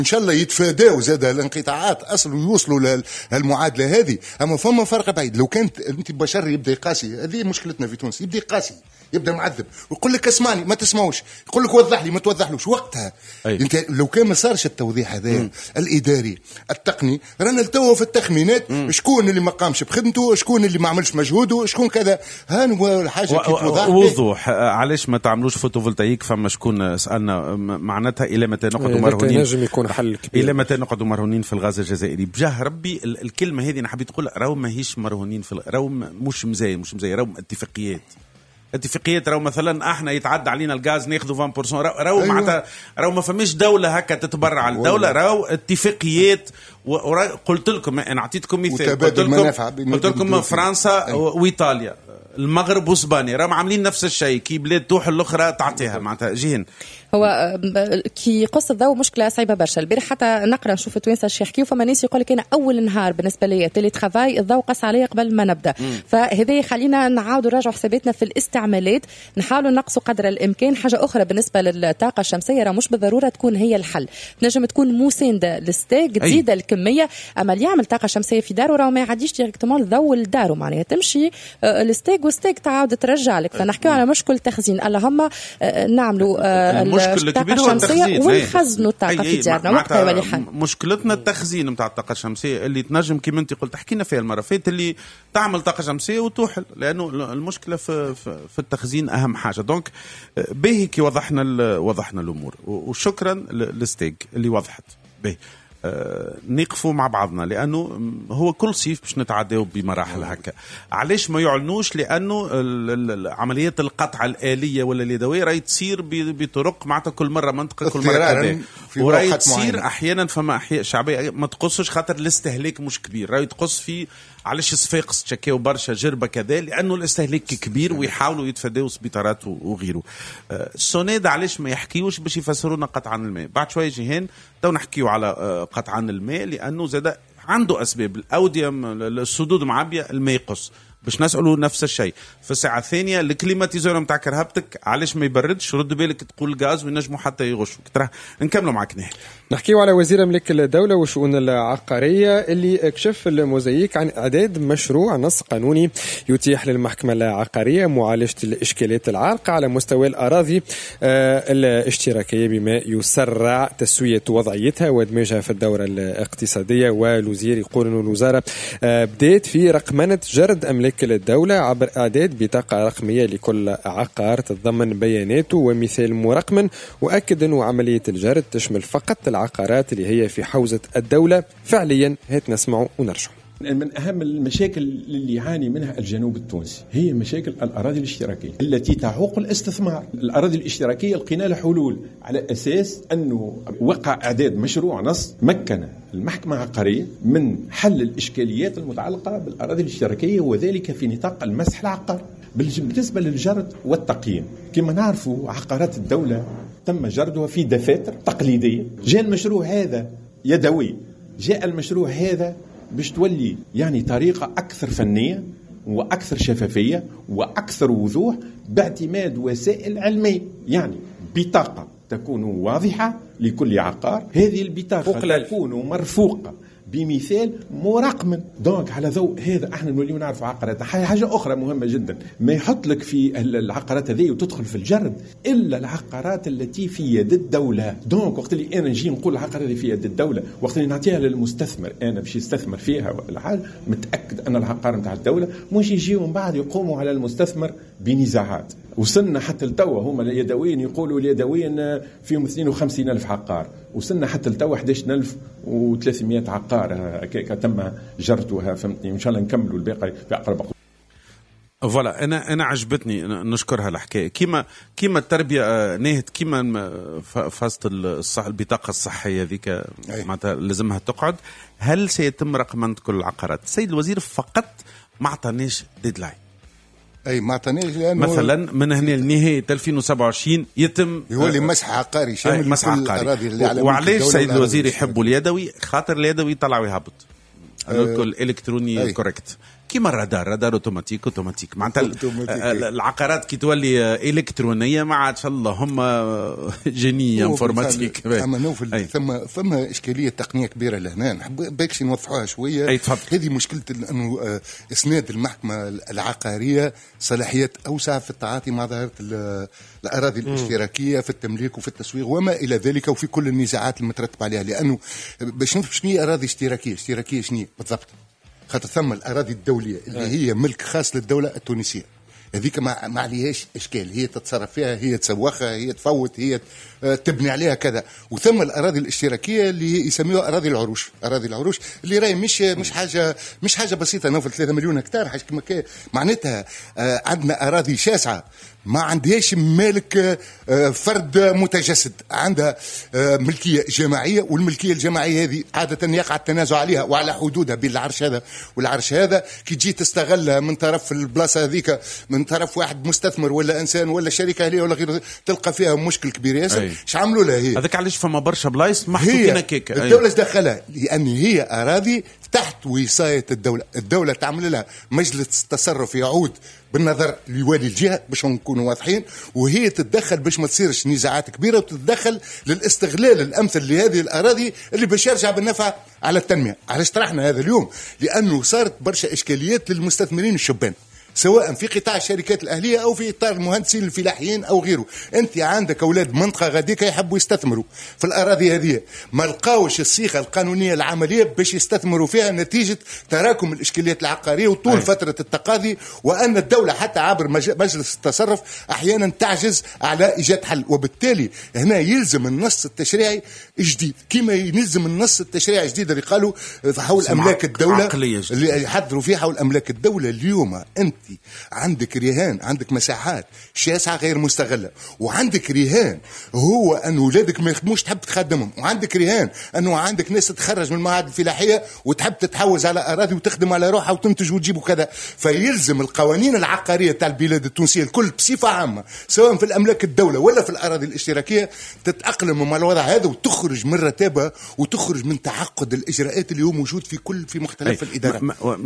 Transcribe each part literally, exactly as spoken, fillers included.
ان شاء الله يتفاداوا زاد الانقطاعات اصلا ويوصلوا للمعادله هذه. اما فما فرق بعيد. لو كانت انت بشر يبدا يقاسي، هذه مشكلتنا في تونس، يبدا يقاسي يبدا معذب ويقول لك اسمعني ما تسمعوش، يقول لك وضح لي ما توضحلوش وقتها. أي. انت لو كان ما صارش التوضيح هذا الاداري التقني، رانا التو في التخمينات مم. شكون اللي ما قامش بخدمته، شكون اللي ما عملش مجهوده، شكون كذا. ها هو الحاجه كي توضح وضوح. علاش ما تعملوش فوتوفولتايك؟ فما شكون سالنا معناتها الى متى نقعدوا مرهونين، نجم يكون حل كبير، الى متى نقعدوا مرهونين في الغاز الجزائري؟ بجاه ربي الكلمه هذه انا حبيت نقول راهو ماهيش مرهونين في راهو مش مزاي مش مزاي راهو اتفاقيات اتفاقيات. راهو مثلا احنا يتعدى علينا الغاز ناخذوا عشرة بالمئة. راهو أيوة. معناتها راهو ما فماش دوله هكا تتبرع على الدوله، راهو اتفاقيات. وقلت لكم انا اعطيتكم مثال، قلت لكم قلت لكم فرنسا أيوة. وايطاليا المغرب واسبانيا راهم عاملين نفس الشيء، كي بلاد توح الاخرى تعطيها معناتها جهن. هو كي قصة ذو مشكلة صعيبة برشا. البارح حتى نقرأ نشوف توانسة الشيخ كيو فما ناس يقول لك أنا أول نهار بالنسبة لي تيلي ترافاي الضوء قص عليه قبل ما نبدأ. فهذا يخلينا نعاودوا نراجعوا حساباتنا في الاستعمالات، نحاولوا نقصوا قدر الإمكان. حاجة أخرى بالنسبة للطاقة الشمسية راه مش بالضرورة تكون هي الحل، تنجم تكون مساندة للستيك تزيد أي. الكمية. أما اللي يعمل طاقة شمسية في داره راه ما يعديش ديريكتومون الضوء لداره، معناها تمشي الستيك والستيك تعاود ترجع لك. فنحكيو على مشكل تخزين، اللهم نعملوا الطاقة الشمسية ونخزنوا الطاقة في ديارنا وقتها يولي حل. مشكلتنا التخزين نتاع الطاقة الشمسية اللي تنجم كيما انت قلت حكينا فيها المرة فاتت، اللي تعمل طاقة شمسية وتوحل، لأنه المشكلة في في التخزين أهم حاجة. دونك باهي كي وضحنا وضحنا الأمور، وشكرا للستيك اللي وضحت باهي. آه نقفوا مع بعضنا، لأنه هو كل صيف باش نتعداو بمراحل هكا. علاش ما يعلنوش؟ لأنه عمليات القطع الآلية ولا اليدوية راهي تصير بطرق معناتها كل مرة منطقة كل مرة كذا، وراهي تصير أحيانا فما أحياء شعبية ما تقصش خاطر الاستهلاك مش كبير، راهي تقص في علاش صفاقس تشكاو برشا جربة كذا، لأنه الاستهلاك كبير ويحاولوا يتفادوا سبيطارات وغيره. السوناد علاش ما يحكيوش باش يفسرونا قطعان الماء؟ بعد شوية جيهان تو نحكيو على قطعان الماء، لأنه زاد عنده أسباب. الأودية السدود معبية الماء يقص، باش نسألوا نفس الشيء. في الساعة الثانية الكليماتيزور متاع كرهبتك علاش ما يبردش؟ رد بالك تقول الغاز وينجموا حتى يغشوا. ترى نكملوا معك نحن نحكيو على وزير ملك الدولة وشؤون العقارية اللي كشف الموزايك عن إعداد مشروع نص قانوني يتيح للمحكمة العقارية معالجة الإشكالات العالقة على مستوى الأراضي الاشتراكية بما يسرع تسوية وضعيتها وادماجها في الدورة الاقتصادية. والوزير يقول أن الوزارة بدأت في رقمنة جرد أملاك الدولة عبر إعداد بطاقة رقمية لكل عقار تتضمن بياناته ومثال مرقمن. وأكد أن عملية الجرد تشمل فقط العقارات اللي هي في حوزة الدولة فعليا. هات نسمعوا ونرجع. من أهم المشاكل اللي يعاني منها الجنوب التونسي هي مشاكل الأراضي الاشتراكية التي تعوق الاستثمار. الأراضي الاشتراكية لقينا لها حلول على أساس أنه وقع إعداد مشروع نص مكن المحكمة العقارية من حل الإشكاليات المتعلقة بالأراضي الاشتراكية، وذلك في نطاق المسح العقار. بالنسبة للجرد والتقييم، كما نعرفوا عقارات الدولة تم جردها في دفاتر تقليدية. جاء المشروع هذا يدوي، جاء المشروع هذا باش تولي يعني طريقة أكثر فنية وأكثر شفافية وأكثر وضوح باعتماد وسائل علمية، يعني بطاقة تكون واضحة لكل عقار. هذه البطاقة تكون مرفوقة بمثال مراقم. دونك على ضوء هذا احنا نوليو نعرف عقارات. حاجه اخرى مهمه جدا، ما يحط لك في العقارات هذه وتدخل في الجرد الا العقارات التي في يد الدوله. دونك وقت اللي انا نجي نقول العقارات اللي في يد الدوله، وقت اللي نعطيها للمستثمر انا باش يستثمر فيها ولا حاجه، متاكد ان العقار نتاع الدوله مش يجيوا من بعد يقوموا على المستثمر بنزاعات. وصلنا حتى التوا هما اليدويين يقولوا اليدويين فيهم اثنين وخمسين ألف عقار، وصلنا حتى التوا أحد عشر ألف وثلاثمائة عقار تم جرتها. فهمتني؟ وإن شاء الله نكملوا الباقي في أقرب وقت. فوالا انا انا عجبتني نشكرها الحكايه كيما كيما التربيه ناهت كيما فاست الصح البطاقه الصحيه ذيك معناتها لازمها تقعد. هل سيتم رقمنة كل العقارات؟ السيد الوزير فقط ما عطانيش ديدلاين. اي ما عطانيش مثلا من هنا لنهايه ألفين وسبعة وعشرين يتم يولي مسح عقاري شامل مسح عقاري. وعلاش السيد الوزير يحبوا اليدوي؟ خاطر اليدوي طلع ويهبط الكل الكتروني كوريكت. كيما الرادار رادار اوتوماتيك اوتوماتيك معناتها العقارات كي تولي الكترونيه ما عادش اللهم جينيه انفورماتيك. اما نوفل ثم ثم اشكاليه تقنيه كبيره لهنا نحب باكش نوضحوها شويه. هذه مشكله انه اسناد المحكمه العقاريه صلاحيات اوسع في التعاطي مع ظاهره الاراضي الاشتراكيه في التمليك وفي التسويق وما الى ذلك وفي كل النزاعات المترتبه عليها. لانه باش نفهم شنو اراضي اشتراكيه اشتراكيه شنو بالضبط، خاطر ثم الاراضي الدوليه اللي هي ملك خاص للدوله التونسيه هذيك ما ما عليهاش اشكال، هي تتصرف فيها، هي تسوخها، هي تفوت، هي تبني عليها كذا. وثم الاراضي الاشتراكيه اللي يسميوها اراضي العروش، اراضي العروش اللي راهي مش مش حاجه مش حاجه بسيطه، نوفل ثلاثة مليون هكتار حاجه كما كان معناتها عندنا اراضي شاسعه ما عندهاش مالك فرد متجسد، عندها ملكيه جماعيه، والملكيه الجماعيه هذه عاده يقع التنازع عليها وعلى حدودها بين العرش هذا والعرش هذا. كي تجي تستغلها من طرف البلاصه هذيك من طرف واحد مستثمر ولا انسان ولا شركه اهليه ولا غيره تلقى فيها مشكل كبير ياسر. ايش عملوا لها هي؟ هذاك علاش فما برشا بلايص محطوطين هكاك الدوله دخلها لان هي اراضي تحت وصايه الدوله، الدوله تعمل لها مجلس تصرف يعود بالنظر لوالي الجهه باش نكونوا واضحين، وهي تتدخل باش ما تصيرش نزاعات كبيره وتتدخل للاستغلال الامثل لهذه الاراضي اللي باش يرجع بالنفع على التنميه. علاش طرحنا هذا اليوم؟ لانه صارت برشا اشكاليات للمستثمرين الشبان سواء في قطاع الشركات الأهلية أو في إطار المهندسين الفلاحيين أو غيره. أنت عندك أولاد منطقة غاديك يحبوا يستثمروا في الأراضي هذه، ما لقاوش الصيغة القانونية العملية باش يستثمروا فيها نتيجة تراكم الإشكاليات العقارية وطول أي. فترة التقاضي، وأن الدولة حتى عبر مجلس التصرف أحيانا تعجز على إيجاد حل. وبالتالي هنا يلزم النص التشريعي جديد كما يلزم النص التشريعي الجديد اللي قالوا حول أملاك الدولة اللي يحضروا فيه حول أملاك الدولة. اليوم أنت عندك رهان، عندك مساحات شاسعة غير مستغلة، وعندك رهان هو أن أولادك ما يخدموش تحب تخدمهم، وعندك رهان أنه عندك ناس تتخرج من المعاهد الفلاحية وتحب تتحوز على أراضي وتخدم على روحها وتنتج وتجيب وكذا. فيلزم القوانين العقارية تاع البلاد التونسية الكل بصفة عامة سواء في الأملاك الدولة ولا في الأراضي الاشتراكية تتأقلم مع الوضع هذا وتخرج من رتابة وتخرج من تعقد الإجراءات اللي هو موجود في كل في مختلف الإدارات.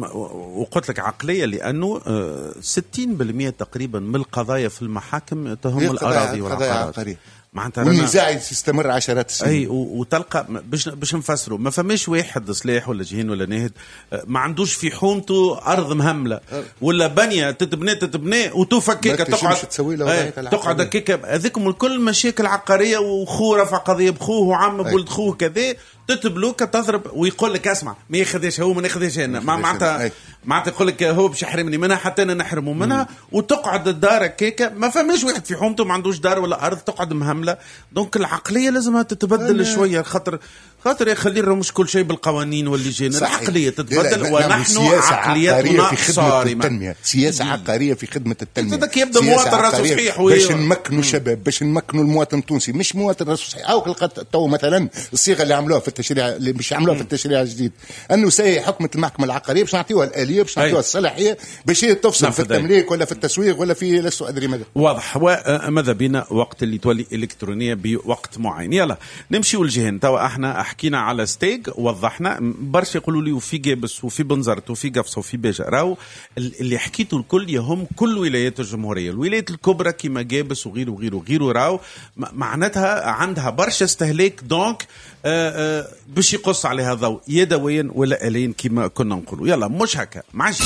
وقلت لك عقلية لأنه ستين بالمئة تقريبا من القضايا في المحاكم تهم الأراضي والعقارات، معناتها والنزاع يستمر عشرات السنين. اي وتلقى باش باش نفسروا ما فماش واحد صلاح ولا جهين ولا ناهد ما عندوش في حومته ارض مهمله ولا بنيه تتبنى تتبنى وتفكك تقعد تقعد هكاك. هذيكم الكل مشاكل عقاريه، وخو رفع قضيه بخوه وعم بولد خوه كذا تتبلوك تضرب ويقول لك اسمع ما ياخذش هو ما ناخذش انا معناتها معناتها يقول لك هو باش يحرمني منها حتى انا نحرمه منها. وتقعد الدار هكاك ما فماش واحد في حومته ما عندوش دار ولا ارض تقعد مهمله. دونك العقليه لازمها تتبدل شويه خاطر خاطر يخلي مش كل شيء بالقوانين واللجان. العقليه تتبدل ونحن عقليتنا في خدمه التنميه، سياسه عقاريه في خدمه التنميه. هذاك يبدا مواطن راسه صحيح باش نمكنوا الشباب باش نمكنوا المواطن التونسي مش مواطن راسه صحيح. او تو مثلا الصيغه اللي عملوها في التشريع اللي مش عملوها في التشريع الجديد انه سي حكمه المحكمه العقاريه باش نعطيوها الاليه باش نعطيوها الصلاحيه باش هي تفصل في التمليك ولا في التسويق ولا في لسه ادري ماذا. واضح. وماذا بينا وقت اللي تولي الكترونيه بوقت معين. يلا نمشي والجهن. توا احنا حكينا على ستيج وضحنا برشا يقولوا لي وفي جابس وفي بنزرت وفي قفصه وفي بيجا. راهو اللي حكيته الكل يهم كل ولايات الجمهوريه. الولايات الكبرى كيما جابس وغيره وغيره وغيره راهو معناتها عندها برشا استهلاك. دونك آآ آآ باش يقص عليها ضوء يدويا ولا آليا كيما كنا نقولوا. يلا مش هكا معش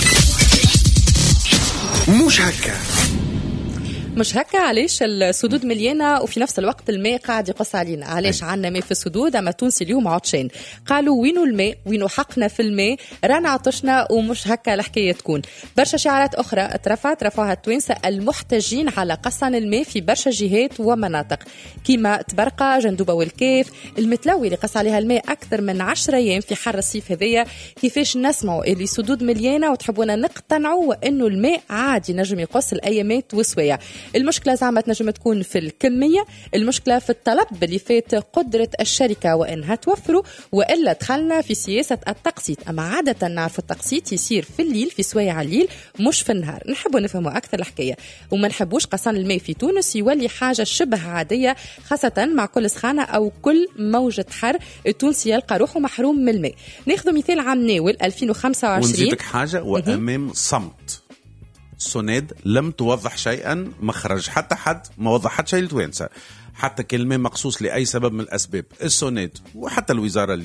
مش هكا مش هكا. علاش السدود مليانه وفي نفس الوقت الماء قاعد يقص علينا؟ علاش عندنا ماء في السدود اما تونسي اليوم عطشان؟ قالوا وينو الماء، وينو حقنا في الماء، رانا عطشنا ومش هكا الحكايه تكون. برشا شعارات اخرى اترفعت رفعها التوانسه المحتجين على قصن الماء في برشا جهات ومناطق كيما تبرقه جندوبه والكيف المتلوي اللي قص عليها الماء اكثر من عشرة ايام في حر الصيف هذيا. كيفاش نسمعوا اللي سدود مليانه وتحبونا نقتنعوا وانه الماء عادي نجم يقص الايامات وسويه؟ المشكله زعما تنجم تكون في الكميه، المشكله في الطلب اللي فات قدره الشركه وانها توفره، والا دخلنا في سياسه التقسيط. اما عاده نعرف التقسيط يصير في الليل، في سوايع الليل مش في النهار. نحبوا نفهموا اكثر الحكايه، وما نحبوش قصان الماء في تونس يولي حاجه شبه عاديه، خاصه مع كل سخانه او كل موجه حر التونسي يلقى روحه محروم من الماء. ناخذ مثال عام ناول ألفين وخمسة وعشرين. ونزيدك حاجه وامام صمت. سوناد لم توضح شيئا، مخرج حتى حد ما وضح حتى شيء لتوانسه، حتى كلمة مقصوص لأي سبب من الأسباب. السوناد وحتى الوزارة